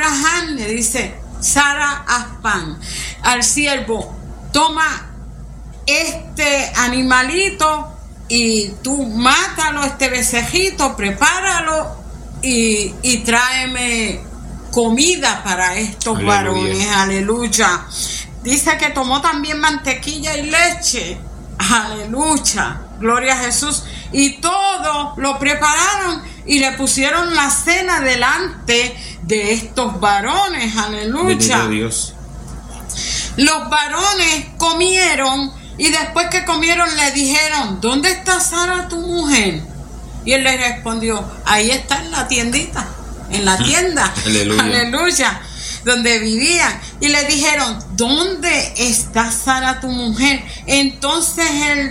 Abraham le dice: Sara, haz pan. Al siervo: toma este animalito y tú mátalo, este becejito, prepáralo y tráeme comida para estos varones. Aleluya. Dice que tomó también mantequilla y leche. Aleluya. Gloria a Jesús. Y todo lo prepararon y le pusieron la cena delante de estos varones. Aleluya. Bendito Dios. Los varones comieron y después que comieron le dijeron: ¿dónde está Sara tu mujer? Y él le respondió: ahí está en la tiendita, en la tienda. Aleluya. Aleluya. Donde vivían. Y le dijeron: ¿dónde está Sara tu mujer? Entonces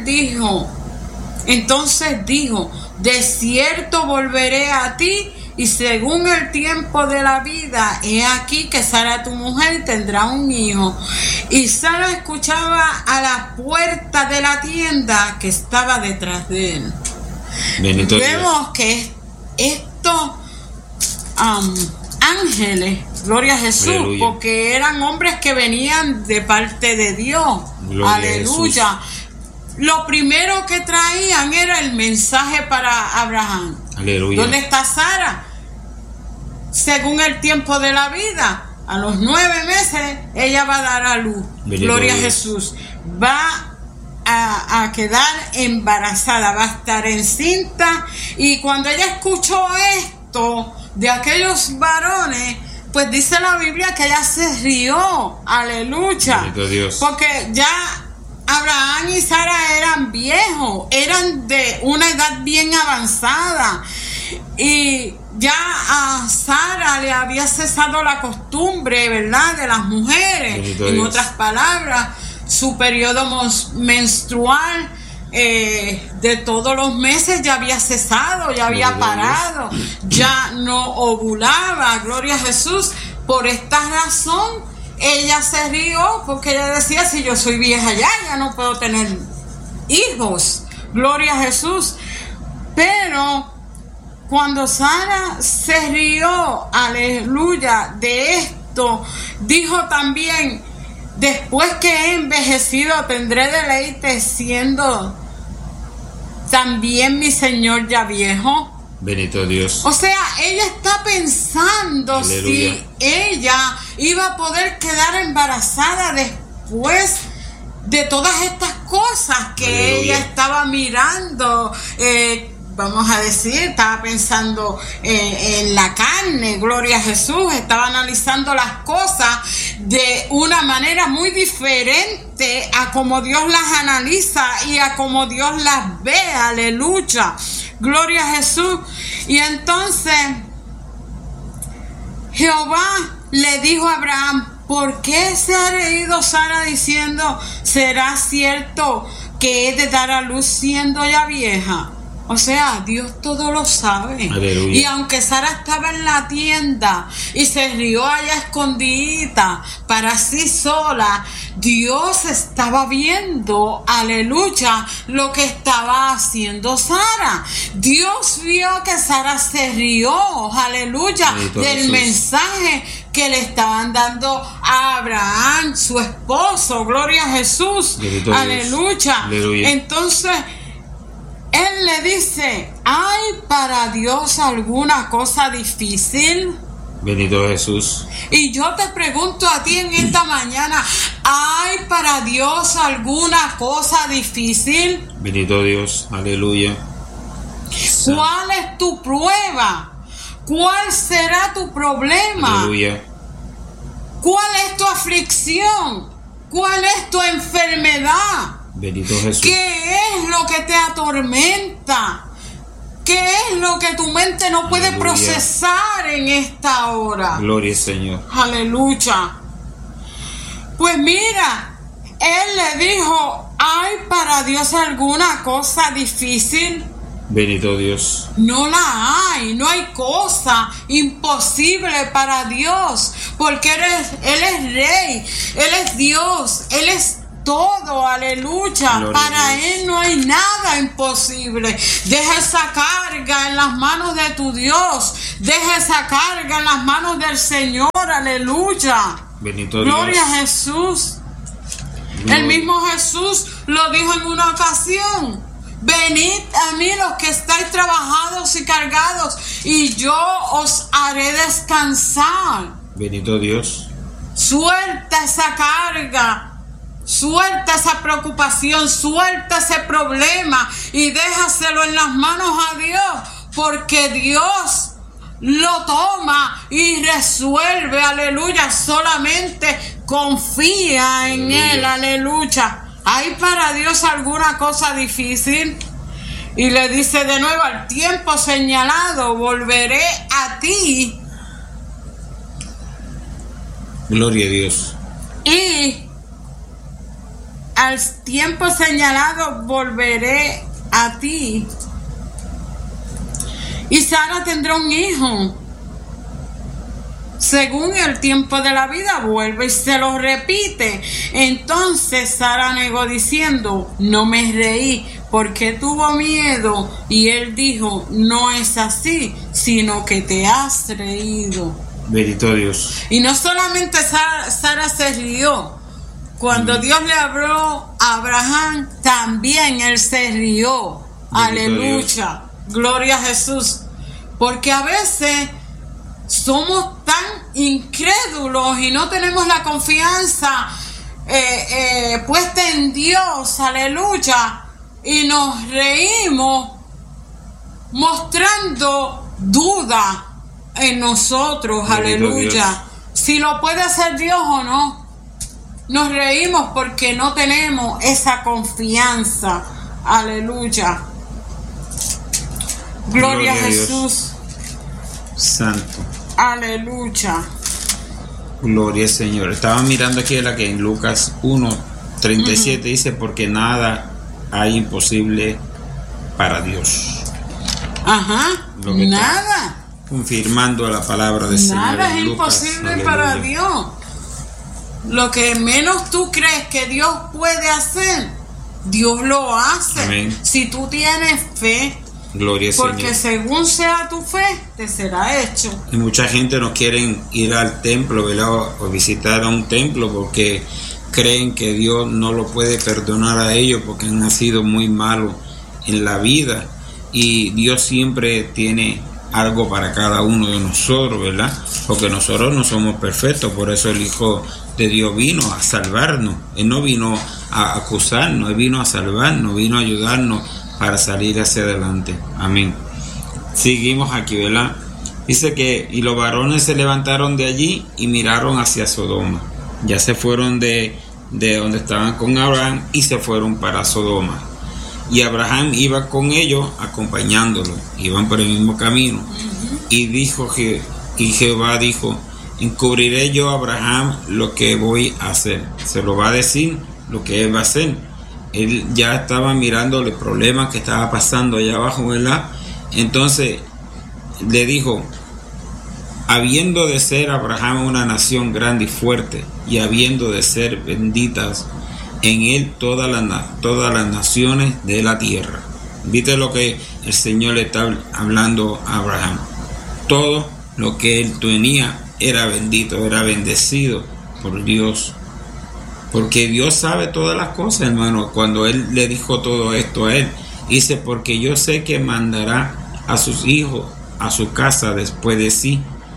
dijo: de cierto volveré a ti, y según el tiempo de la vida, he aquí que Sara tu mujer tendrá un hijo. Y Sara escuchaba a la puerta de la tienda que estaba detrás de él. Bendito Vemos Dios. que estos ángeles, gloria a Jesús, Aleluya. porque eran hombres que venían de parte de Dios. Gloria Aleluya. a Jesús. Lo primero que traían era el mensaje para Abraham. Aleluya. ¿Dónde está Sara? Según el tiempo de la vida, a los 9 meses ella va a dar a luz. Bendito Gloria a Dios. Jesús. Va a quedar embarazada, va a estar encinta. Y cuando ella escuchó esto de aquellos varones, pues dice la Biblia que ella se rió. Aleluya. Bendito Dios. Porque ya Abraham y Sara eran viejos, eran de una edad bien avanzada, y ya a Sara le había cesado la costumbre, ¿verdad?, de las mujeres. Bendito En Dios. otras palabras, su periodo menstrual de todos los meses ya había cesado, ya había Bendito parado, ya no ovulaba. Gloria a Jesús. Por esta razón ella se rió, porque ella decía: si yo soy vieja ya no puedo tener hijos. Gloria a Jesús. Pero cuando Sara se rió, aleluya, de esto, dijo también: después que he envejecido tendré deleite, siendo también mi Señor ya viejo. Bendito Dios. O sea, ella está pensando Aleluya. si ella iba a poder quedar embarazada después de todas estas cosas que Aleluya. ella estaba mirando. Vamos a decir, estaba pensando en la carne. Gloria a Jesús. Estaba analizando las cosas de una manera muy diferente a como Dios las analiza y a como Dios las ve. Aleluya. Gloria a Jesús. Y entonces Jehová le dijo a Abraham: ¿por qué se ha reído Sara diciendo: será cierto que he de dar a luz siendo ya vieja? O sea, Dios todo lo sabe. Aleluya. Y aunque Sara estaba en la tienda y se rió allá escondidita para sí sola, Dios estaba viendo, aleluya, lo que estaba haciendo Sara. Dios vio que Sara se rió, aleluya, Bendito del Jesús. mensaje que le estaban dando a Abraham, su esposo. Gloria a Jesús. Bendito Dios. Aleluya. Aleluya. Entonces él le dice: ¿hay para Dios alguna cosa difícil? Bendito Jesús. Y yo te pregunto a ti en esta mañana: ¿hay para Dios alguna cosa difícil? Bendito Dios. Aleluya. ¿Cuál es tu prueba? ¿Cuál será tu problema? Aleluya. ¿Cuál es tu aflicción? ¿Cuál es tu enfermedad? Bendito Jesús. ¿Qué es lo que te atormenta? ¿Qué es lo que tu mente no puede Aleluya. procesar en esta hora? Gloria al Señor. Aleluya. Pues mira, él le dijo: ¿hay para Dios alguna cosa difícil? Bendito Dios. No la hay, no hay cosa imposible para Dios, porque Él es rey, Él es Dios, Él es todo, aleluya. Gloria Para Él no hay nada imposible. Deja esa carga en las manos de tu Dios. Deja esa carga en las manos del Señor, aleluya. Bendito Gloria Dios. a Jesús. Gloria. El mismo Jesús lo dijo en una ocasión: venid a mí los que estáis trabajados y cargados, y yo os haré descansar. Bendito Dios. Suelta esa carga, suelta esa preocupación, suelta ese problema y déjaselo en las manos a Dios, porque Dios lo toma y resuelve, aleluya. Solamente confía en Aleluya. Él, aleluya. ¿Hay para Dios alguna cosa difícil? Y le dice de nuevo: al tiempo señalado volveré a ti, Gloria a Dios. y al tiempo señalado volveré a ti, y Sara tendrá un hijo. Según el tiempo de la vida vuelve y se lo repite. Entonces Sara negó diciendo: no me reí, porque tuvo miedo. Y él dijo: no es así, sino que te has reído. Bendito Dios. Y no solamente Sara se rió. Cuando Dios le habló a Abraham, también él se rió. Bendito Aleluya. Gloria a Jesús. Porque a veces somos tan incrédulos y no tenemos la confianza puesta en Dios, aleluya, y nos reímos mostrando duda en nosotros, Bendito aleluya, Dios. si lo puede hacer Dios o no. Nos reímos porque no tenemos esa confianza, aleluya. Gloria a Gloria a Dios. Jesús. Santo. Aleluya. Gloria al Señor. Estaba mirando aquí la que en Lucas 1:37 dice: porque nada hay imposible para Dios. Ajá. Lo que está Nada. Confirmando la palabra del Señor. Nada es en Lucas. imposible Aleluya. para Dios. Lo que menos tú crees que Dios puede hacer, Dios lo hace. Amén. Si tú tienes fe, Gloria al porque Señor. según sea tu fe, te será hecho. Y mucha gente no quiere ir al templo, ¿verdad? O visitar a un templo porque creen que Dios no lo puede perdonar a ellos porque han sido muy malos en la vida. Y Dios siempre tiene algo para cada uno de nosotros, ¿verdad? Porque nosotros no somos perfectos, por eso el Hijo de Dios vino a salvarnos. Él no vino a acusarnos, Él vino a salvarnos, vino a ayudarnos para salir hacia adelante. Amén. Seguimos aquí, ¿verdad? Dice que y los varones se levantaron de allí y miraron hacia Sodoma. Ya se fueron de donde estaban con Abraham y se fueron para Sodoma. Y Abraham iba con ellos acompañándolo, iban por el mismo camino. Y Jehová dijo: encubriré yo a Abraham lo que voy a hacer. Se lo va a decir lo que él va a hacer. Él ya estaba mirando el problema que estaba pasando allá abajo, ¿verdad? Entonces le dijo: habiendo de ser Abraham una nación grande y fuerte, y habiendo de ser benditas en él todas las naciones de la tierra. ¿Viste lo que el Señor le está hablando a Abraham? Todo lo que él tenía era bendito, era bendecido por Dios. Porque Dios sabe todas las cosas, hermano. Cuando Él le dijo todo esto a él, dice: porque yo sé que mandará a sus hijos a su casa después de sí,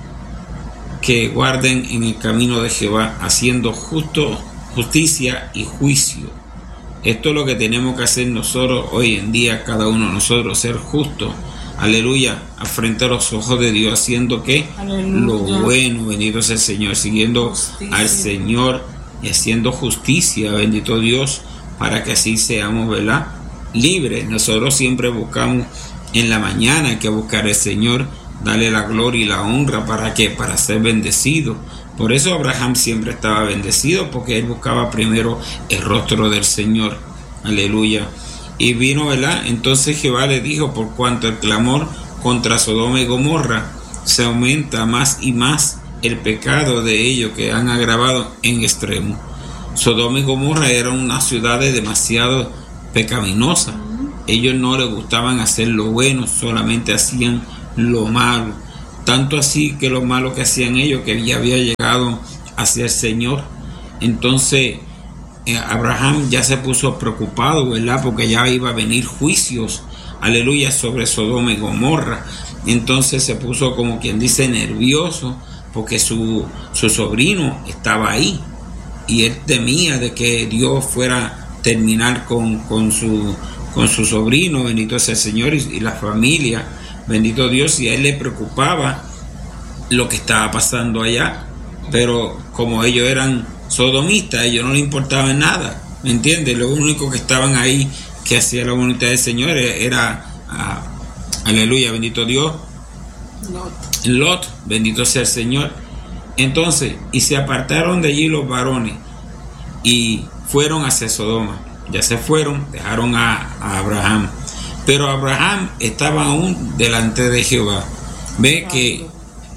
que guarden en el camino de Jehová, haciendo justicia y juicio. Esto es lo que tenemos que hacer nosotros hoy en día, cada uno de nosotros, ser justos, aleluya, al frente a los ojos de Dios, haciendo que lo bueno, bendito sea el Señor, siguiendo Justicia. al Señor y haciendo justicia, bendito Dios, para que así seamos, ¿verdad?, libres. Nosotros siempre buscamos en la mañana, hay que buscar al Señor, darle la gloria y la honra, ¿para qué? Para ser bendecido. Por eso Abraham siempre estaba bendecido, porque él buscaba primero el rostro del Señor, aleluya. Y vino, ¿verdad? Entonces Jehová le dijo: por cuanto el clamor contra Sodoma y Gomorra se aumenta más y más, el pecado de ellos que han agravado en extremo. Sodoma y Gomorra eran unas ciudades demasiado pecaminosas. Ellos no les gustaban hacer lo bueno, solamente hacían lo malo. Tanto así que lo malo que hacían ellos, que ya había llegado hacia el Señor. Entonces Abraham ya se puso preocupado, ¿verdad? Porque ya iba a venir juicios, aleluya, sobre Sodoma y Gomorra. Entonces se puso, como quien dice, nervioso, porque su sobrino estaba ahí. Y él temía de que Dios fuera a terminar con su sobrino, bendito sea el Señor, y la familia, bendito Dios, y a él le preocupaba lo que estaba pasando allá. Pero como ellos eran sodomistas, a ellos no les importaba nada, ¿me entiendes? Lo único que estaban ahí, que hacía la voluntad del Señor, era aleluya, bendito Dios, Lot, bendito sea el Señor. Entonces, y se apartaron de allí los varones y fueron hacia Sodoma. Ya se fueron, dejaron a Abraham. Pero Abraham estaba aún delante de Jehová. Ve que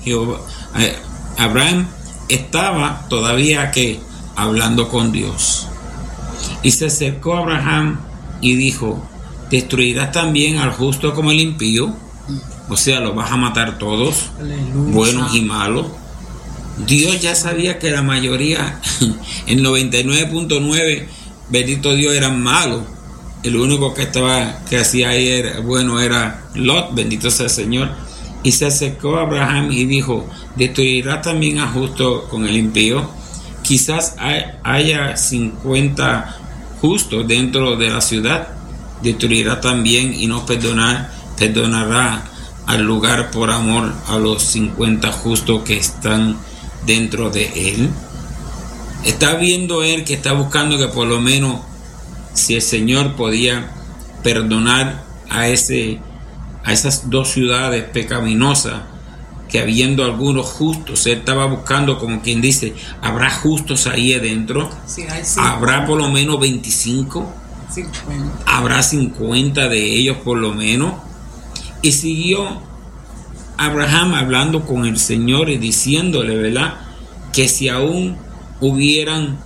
Abraham estaba todavía hablando con Dios. Y se acercó a Abraham y dijo: ¿destruirás también al justo como el impío? O sea, ¿los vas a matar todos? Aleluya. Buenos y malos. Dios ya sabía que la mayoría, el 99.9, bendito Dios, eran malos. El único que hacía ahí era Lot, bendito sea el Señor. Y se acercó a Abraham y dijo: ¿destruirá también a justo con el impío? Quizás haya 50 justos dentro de la ciudad. Destruirá también y no perdonará al lugar por amor a los 50 justos que están dentro de él. Está viendo él que está buscando que por lo menos, si el Señor podía perdonar a esas dos ciudades pecaminosas, que habiendo algunos justos, él estaba buscando, como quien dice, ¿habrá justos ahí adentro? Sí, ¿habrá por lo menos 25? 50. ¿Habrá 50 de ellos por lo menos? Y siguió Abraham hablando con el Señor y diciéndole, ¿verdad?, que si aún hubieran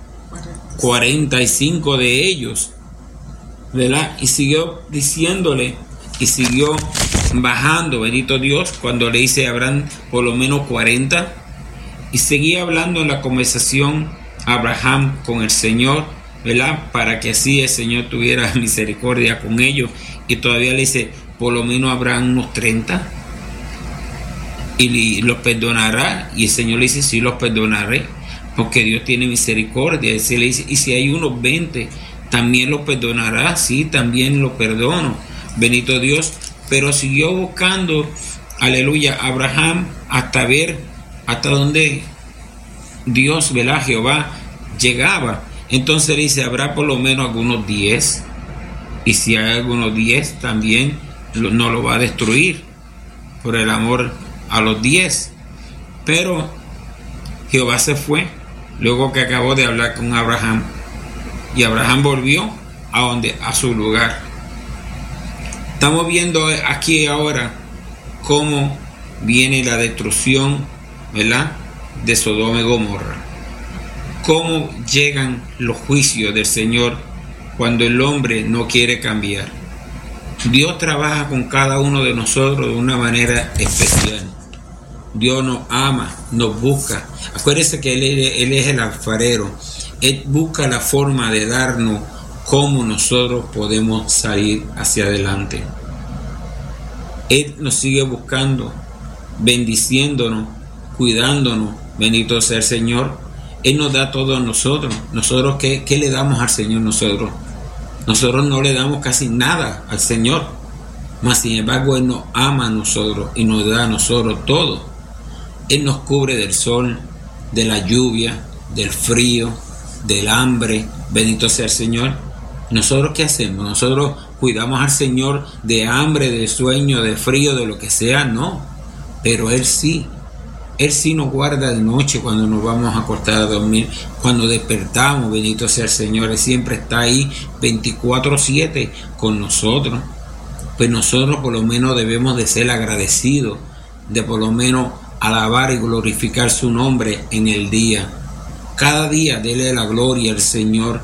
45 de ellos, ¿verdad? Y siguió diciéndole y siguió bajando, bendito Dios, cuando le dice habrán por lo menos 40. Y seguía hablando en la conversación Abraham con el Señor, ¿verdad?, para que así el Señor tuviera misericordia con ellos. Y todavía le dice, por lo menos habrán unos 30 y los perdonará. Y el Señor le dice, sí, los perdonaré, porque Dios tiene misericordia. Y le dice, y si hay unos 20, también los perdonará. Sí, también los perdono, bendito Dios. Pero siguió buscando, aleluya, Abraham, hasta ver hasta dónde Dios, ¿verdad?, Jehová, llegaba. Entonces le dice, habrá por lo menos algunos 10, y si hay algunos 10 también no lo va a destruir por el amor a los 10. Pero Jehová se fue luego que acabó de hablar con Abraham, y Abraham volvió a su lugar. Estamos viendo aquí ahora cómo viene la destrucción, ¿verdad?, de Sodoma y Gomorra. Cómo llegan los juicios del Señor cuando el hombre no quiere cambiar. Dios trabaja con cada uno de nosotros de una manera especial. Dios nos ama, nos busca. Acuérdense que Él es el alfarero. Él busca la forma de darnos cómo nosotros podemos salir hacia adelante. Él nos sigue buscando, bendiciéndonos, cuidándonos. Bendito sea el Señor. Él nos da todo a nosotros. ¿Nosotros qué le damos al Señor nosotros? Nosotros no le damos casi nada al Señor. Mas sin embargo, Él nos ama a nosotros y nos da a nosotros todo. Él nos cubre del sol, de la lluvia, del frío, del hambre. Bendito sea el Señor. ¿Nosotros qué hacemos? ¿Nosotros cuidamos al Señor de hambre, de sueño, de frío, de lo que sea? No. Pero Él sí. Él sí nos guarda de noche cuando nos vamos a acostar a dormir, cuando despertamos, bendito sea el Señor. Él siempre está ahí 24/7 con nosotros. Pues nosotros por lo menos debemos de ser agradecidos, de por lo menos alabar y glorificar su nombre en el día. Cada día dele la gloria al Señor.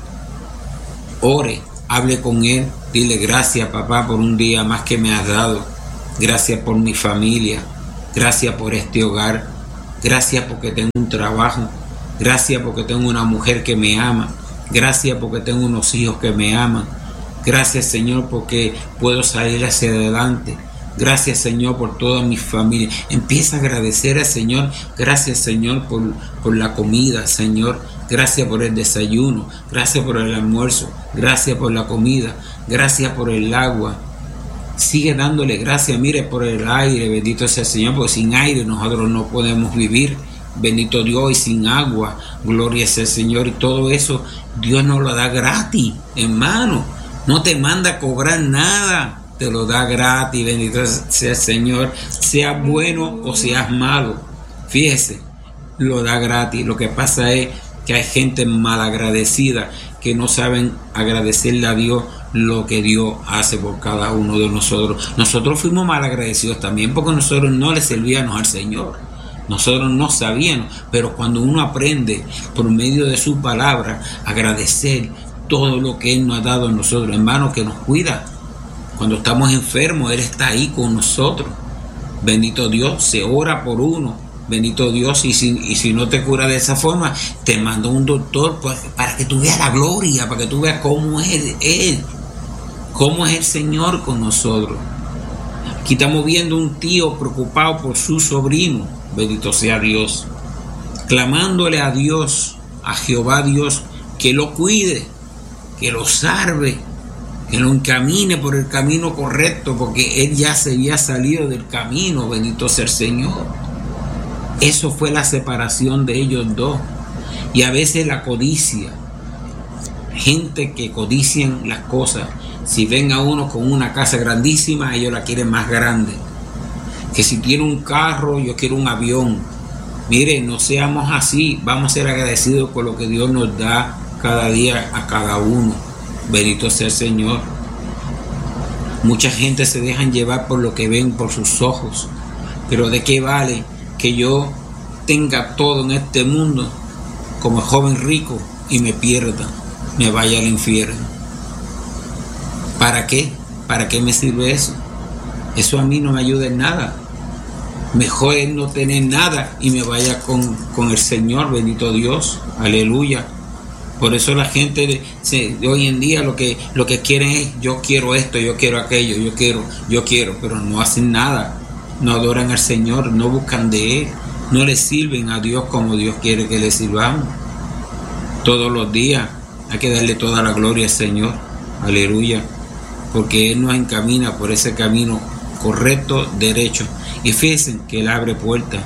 Ore, hable con Él, dile gracias, papá, por un día más que me has dado. Gracias por mi familia, gracias por este hogar, gracias porque tengo un trabajo, gracias porque tengo una mujer que me ama, gracias porque tengo unos hijos que me aman. Gracias, Señor, porque puedo salir hacia adelante. Gracias, Señor, por toda mi familia. Empieza a agradecer al Señor. Gracias, Señor, por la comida, Señor. Gracias por el desayuno. Gracias por el almuerzo. Gracias por la comida. Gracias por el agua. Sigue dándole gracias. Mire, por el aire. Bendito sea el Señor, porque sin aire nosotros no podemos vivir. Bendito Dios, y sin agua. Gloria sea el Señor. Y todo eso Dios nos lo da gratis, hermano. No te manda a cobrar nada. Te lo da gratis, bendito sea el Señor, seas bueno o seas malo, fíjese, lo da gratis. Lo que pasa es que hay gente malagradecida que no saben agradecerle a Dios lo que Dios hace por cada uno de nosotros. Nosotros fuimos malagradecidos también porque nosotros no le servíamos al Señor. Nosotros no sabíamos, pero cuando uno aprende por medio de su palabra agradecer todo lo que Él nos ha dado a nosotros, hermano, que nos cuida. Cuando estamos enfermos, Él está ahí con nosotros. Bendito Dios, se ora por uno. Bendito Dios, y si no te cura de esa forma, te manda un doctor para que tú veas la gloria, para que tú veas cómo es Él, cómo es el Señor con nosotros. Aquí estamos viendo un tío preocupado por su sobrino. Bendito sea Dios. Clamándole a Dios, a Jehová Dios, que lo cuide, que lo salve, que lo encamine por el camino correcto, porque él ya se había salido del camino. Bendito sea el Señor. Eso fue la separación de ellos dos. Y a veces la codicia, gente que codician las cosas. Si ven a uno con una casa grandísima, ellos la quieren más grande. Que si tiene un carro, yo quiero un avión. Mire, no seamos así. Vamos a ser agradecidos por lo que Dios nos da cada día a cada uno. Bendito sea el Señor. Mucha gente se dejan llevar por lo que ven por sus ojos. Pero ¿de qué vale que yo tenga todo en este mundo como joven rico y me pierda, me vaya al infierno? ¿Para qué? ¿Para qué me sirve eso? Eso a mí no me ayuda en nada. Mejor es no tener nada y me vaya con el Señor, bendito Dios. Aleluya. Por eso la gente de hoy en día lo que quieren es: yo quiero esto, yo quiero aquello, yo quiero, pero no hacen nada. No adoran al Señor, no buscan de Él, no le sirven a Dios como Dios quiere que le sirvamos. Todos los días hay que darle toda la gloria al Señor. Aleluya. Porque Él nos encamina por ese camino correcto, derecho. Y fíjense que Él abre puertas.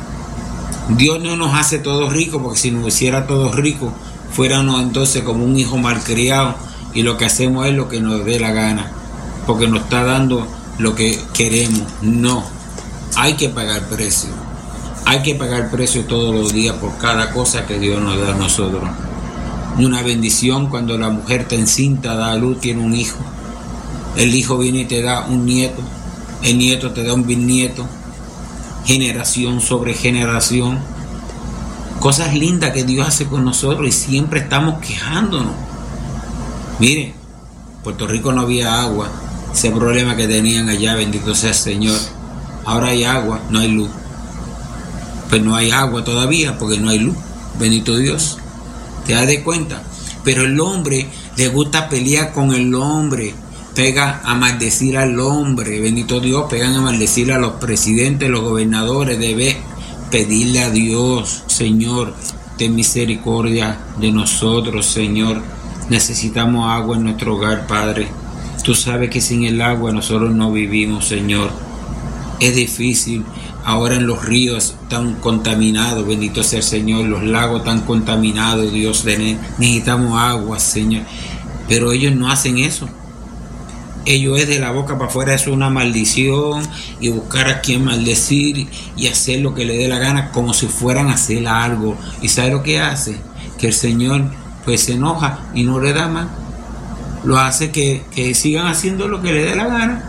Dios no nos hace todos ricos, porque si nos hiciera todos ricos, fuéramos entonces como un hijo malcriado, y lo que hacemos es lo que nos dé la gana, porque nos está dando lo que queremos. No, hay que pagar precio. Hay que pagar precio todos los días por cada cosa que Dios nos da a nosotros. Una bendición cuando la mujer te encinta, da a luz, tiene un hijo. El hijo viene y te da un nieto. El nieto te da un bisnieto. Generación sobre generación. Cosas lindas que Dios hace con nosotros y siempre estamos quejándonos. Mire, Puerto Rico no había agua. Ese problema que tenían allá, bendito sea el Señor. Ahora hay agua, no hay luz. Pues no hay agua todavía porque no hay luz. Bendito Dios. ¿Te das de cuenta? Pero el hombre le gusta pelear con el hombre. Pega a maldecir al hombre. Bendito Dios. Pegan a maldecir a los presidentes, los gobernadores. Debe pedirle a Dios: Señor, ten misericordia de nosotros, Señor. Necesitamos agua en nuestro hogar, Padre. Tú sabes que sin el agua nosotros no vivimos, Señor. Es difícil. Ahora en los ríos están contaminados, bendito sea el Señor. Los lagos están contaminados, Dios. Necesitamos agua, Señor. Pero ellos no hacen eso. Ellos es de la boca para afuera, es una maldición, y buscar a quien maldecir y hacer lo que le dé la gana, como si fueran a hacer algo. ¿Y sabe lo que hace? Que el Señor pues se enoja y no le da más. Lo hace que sigan haciendo lo que le dé la gana.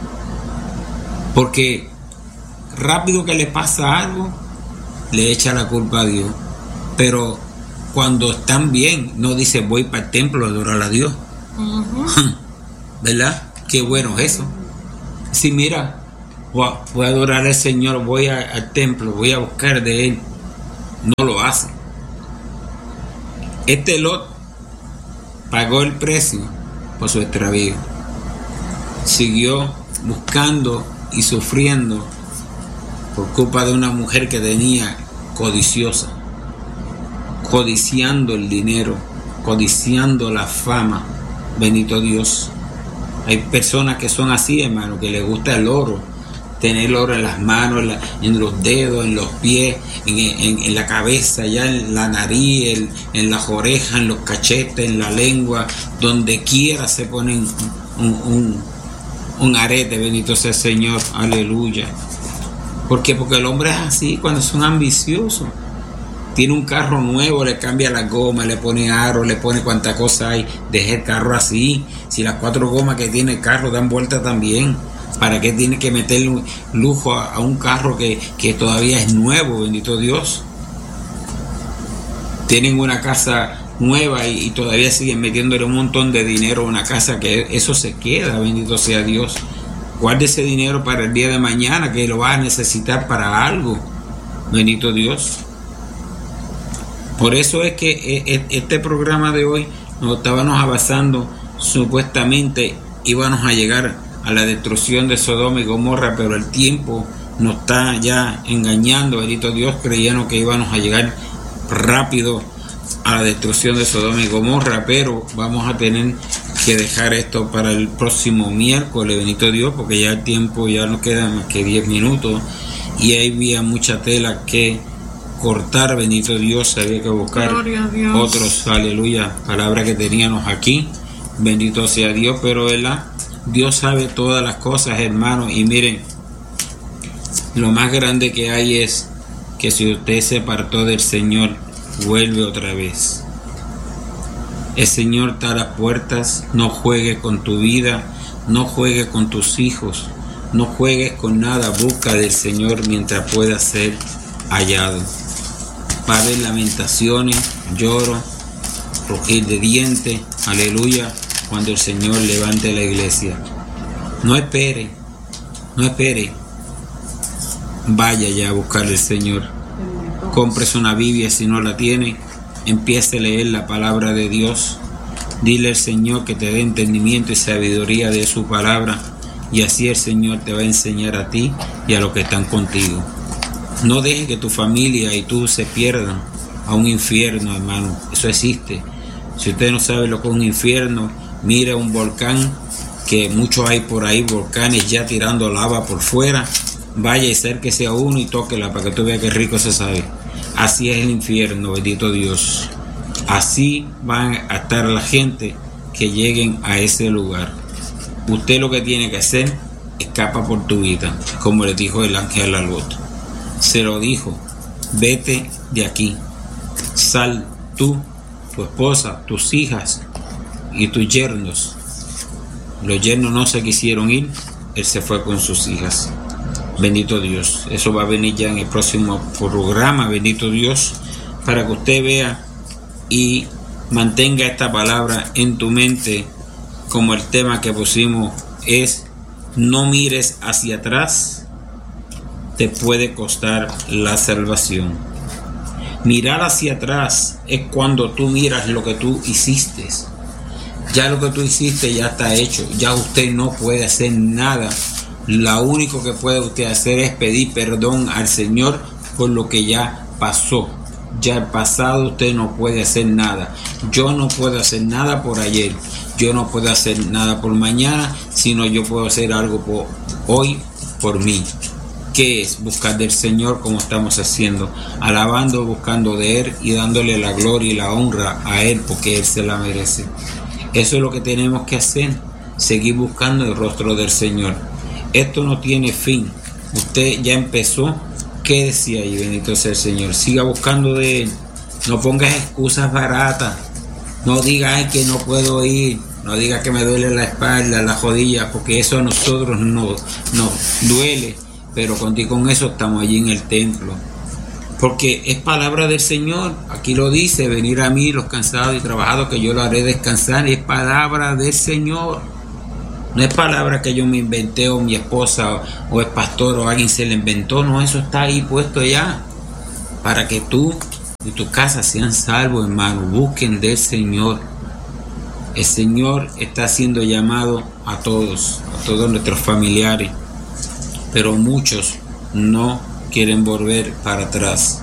Porque rápido que le pasa algo, le echa la culpa a Dios. Pero cuando están bien, no dice voy para el templo a adorar a Dios. ¿Verdad? Qué bueno es eso. Si mira, voy a adorar al Señor, voy al templo, voy a buscar de Él. No lo hace. Este Lot pagó el precio por su extravío. Siguió buscando y sufriendo por culpa de una mujer que tenía codiciosa, codiciando el dinero, codiciando la fama. Bendito Dios. Hay personas que son así, hermano, que les gusta el oro, tener oro en las manos, en los dedos, en los pies, en la cabeza, ya en la nariz, en las orejas, en los cachetes, en la lengua, donde quiera se ponen un arete. Bendito sea el Señor, aleluya. ¿Por qué? Porque el hombre es así cuando son ambiciosos. Tiene un carro nuevo, le cambia la goma, le pone aro, le pone cuanta cosa hay. Deja el carro así. Si las 4 gomas que tiene el carro dan vuelta también. ¿Para qué tiene que meter lujo a un carro que todavía es nuevo? Bendito Dios. Tienen una casa nueva y todavía siguen metiéndole un montón de dinero a una casa que eso se queda. Bendito sea Dios. Guarde ese dinero para el día de mañana, que lo vas a necesitar para algo. Bendito Dios. Por eso es que este programa de hoy nos estábamos avanzando, supuestamente íbamos a llegar a la destrucción de Sodoma y Gomorra, pero el tiempo nos está ya engañando. Bendito Dios, creyendo que íbamos a llegar rápido a la destrucción de Sodoma y Gomorra, pero vamos a tener que dejar esto para el próximo miércoles, bendito Dios, porque ya el tiempo ya no queda más que 10 minutos y ahí había mucha tela que cortar. Bendito Dios, había que buscar otros, aleluya, palabras que teníamos aquí. Bendito sea Dios, pero ¿verdad? Dios sabe todas las cosas, hermanos, y miren, lo más grande que hay es que si usted se apartó del Señor, vuelve otra vez. El Señor está a las puertas. No juegues con tu vida, no juegues con tus hijos, no juegues con nada. Busca del Señor mientras pueda ser hallado. Va a haber lamentaciones, lloro, rugir de dientes, aleluya, cuando el Señor levante la iglesia. No espere, vaya ya a buscar al Señor. Cómprese una Biblia si no la tiene, empiece a leer la palabra de Dios. Dile al Señor que te dé entendimiento y sabiduría de su palabra, y así el Señor te va a enseñar a ti y a los que están contigo. No dejes que tu familia y tú se pierdan a un infierno, hermano. Eso existe. Si usted no sabe lo que es un infierno, mire un volcán, que muchos hay por ahí, volcanes ya tirando lava por fuera. Vaya y acérquese a uno y tóquela para que tú veas qué rico se sabe. Así es el infierno, bendito Dios. Así van a estar la gente que lleguen a ese lugar. Usted lo que tiene que hacer, escapa por tu vida, como le dijo el ángel a Lot. Se lo dijo, vete de aquí, sal tú, tu esposa, tus hijas y tus yernos. Los yernos no se quisieron ir, él se fue con sus hijas. Bendito Dios, eso va a venir ya en el próximo programa, bendito Dios, para que usted vea y mantenga esta palabra en tu mente, como el tema que pusimos es: no mires hacia atrás, te puede costar la salvación. Mirar hacia atrás es cuando tú miras lo que tú hiciste. Ya lo que tú hiciste ya está hecho, ya usted no puede hacer nada. Lo único que puede usted hacer es pedir perdón al Señor por lo que ya pasó. Ya el pasado usted no puede hacer nada. Yo no puedo hacer nada por ayer, yo no puedo hacer nada por mañana, sino yo puedo hacer algo por hoy, por mí. ¿Qué es? Buscar del Señor, como estamos haciendo, alabando, buscando de Él y dándole la gloria y la honra a Él, porque Él se la merece. Eso es lo que tenemos que hacer, seguir buscando el rostro del Señor. Esto no tiene fin. Usted ya empezó, quédese ahí, bendito sea el Señor. Siga buscando de Él. No pongas excusas baratas. No diga, ay, que no puedo ir. No diga que me duele la espalda, la rodilla, porque eso a nosotros nos duele. Pero contigo con eso estamos allí en el templo. porque es palabra del Señor. Aquí lo dice: venir a mí los cansados y trabajados, que yo lo haré descansar. Y es palabra del Señor. No es palabra que yo me inventé, o mi esposa o el pastor o alguien se le inventó. No, eso está ahí puesto ya para que tú y tu casa sean salvos, hermano. Busquen del Señor. El Señor está haciendo llamado a todos nuestros familiares, pero muchos no quieren volver para atrás.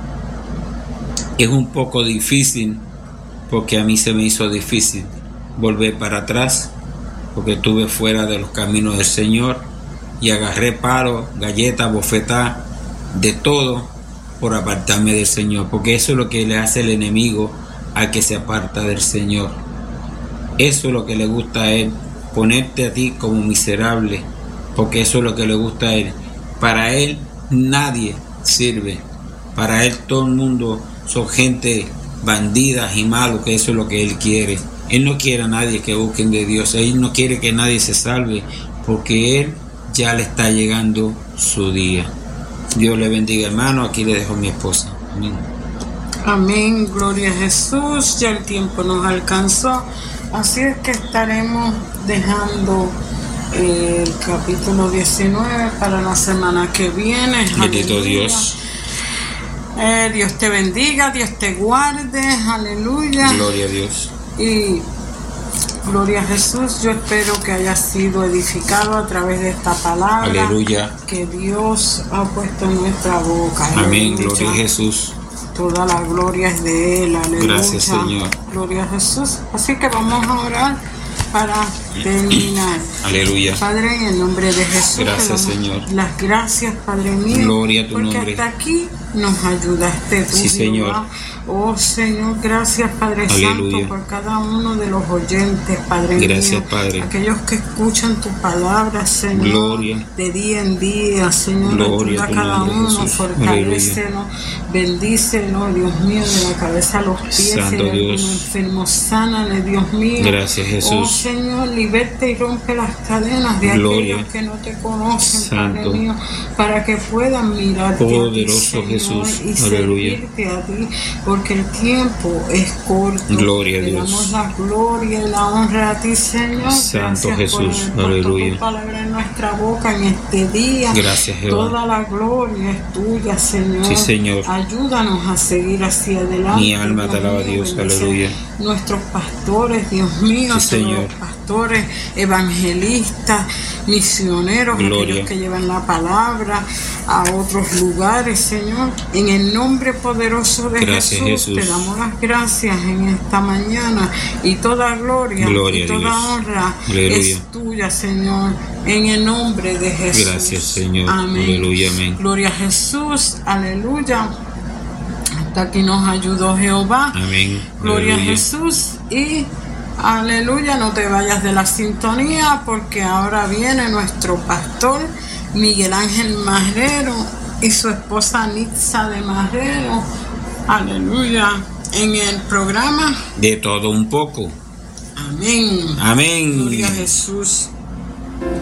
Es un poco difícil, porque a mí se me hizo difícil volver para atrás, porque estuve fuera de los caminos del Señor y agarré palos, galletas, bofetadas, de todo por apartarme del Señor, porque eso es lo que le hace el enemigo al que se aparta del Señor. Eso es lo que le gusta a él, ponerte a ti como miserable, porque eso es lo que le gusta a él. Para él nadie sirve, para él todo el mundo son gente bandidas y malos, que eso es lo que él quiere. Él no quiere a nadie que busquen de Dios, él no quiere que nadie se salve, porque él ya le está llegando su día. Dios le bendiga, hermano. Aquí le dejo a mi esposa. Amén. Amén, gloria a Jesús. Ya el tiempo nos alcanzó, así es que estaremos dejando el capítulo 19 para la semana que viene. Bendito Dios. Dios te bendiga, Dios te guarde, aleluya. Gloria a Dios. Y gloria a Jesús. Yo espero que haya sido edificado a través de esta palabra. Aleluya. Que Dios ha puesto en nuestra boca. Amén, aleluya. gloria a Jesús. Toda la gloria es de Él, aleluya. Gracias, Señor. Gloria a Jesús. Así que vamos a orar para terminar. Aleluya. Padre, en el nombre de Jesús, gracias, Señor. Las gracias, Padre mío. Gloria a tu porque nombre. hasta aquí nos ayudaste tú, Sí, Señor. Jehová. Oh Señor, gracias, Padre Aleluya. Santo, por cada uno de los oyentes, Padre Gracias, mío. Padre. Aquellos que escuchan tu palabra, Señor. Gloria. De día en día, Señor. Gloria ayuda a a tu cada nombre, uno, Jesús. fortalécenos, bendícenos, Dios mío, de la cabeza a los pies. Santo si hay Dios. algún enfermo, sánale, Dios mío. Gracias, Jesús. Oh Señor, liberta y rompe las cadenas de Gloria. aquellos que no te conocen, Santo. Padre mío, para que puedan mirarte Poderoso a ti, Jesús. Señor, y Aleluya. servirte a ti, porque el tiempo es corto. Gloria a Le Dios. damos la gloria y la honra a ti, Señor. Santo Gracias por Jesús. haber puesto Aleluya. tu palabra en nuestra boca en este día. Gracias, Jehová. Toda la gloria es tuya, Señor. Sí, Señor. Ayúdanos a seguir hacia adelante. Mi alma te alaba, Dios. Bendice Aleluya. Nuestros pastores, Dios mío, Sí, Señor. los pastores, evangelistas, misioneros, Gloria. aquellos que llevan la palabra a otros lugares, Señor. En el nombre poderoso de Gracias, Jesús. te damos las gracias en esta mañana, y toda gloria Gloria y a toda Dios. honra Aleluya. es tuya, Señor, en el nombre de Jesús. Gracias, Señor. Amén. Aleluya, amén. Gloria a Jesús, aleluya. Hasta aquí nos ayudó Jehová. Amén. Gloria a Aleluya. Jesús y aleluya. No te vayas de la sintonía, porque ahora viene nuestro pastor Miguel Ángel Marrero y su esposa Nitza de Marrero. Aleluya. En el programa De todo un poco. Amén. Amén. Gloria a Jesús.